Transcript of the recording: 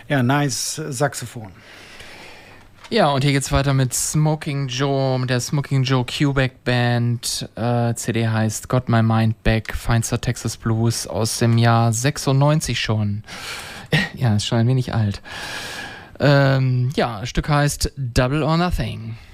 Ja, nice Saxophon. Ja, und hier geht's weiter mit Smoking Joe, mit der Smoking Joe Quebec Band. CD heißt Got My Mind Back, feinster Texas Blues aus dem Jahr 96 schon. Ja, ist schon ein wenig alt. Ja, das Stück heißt Double or Nothing.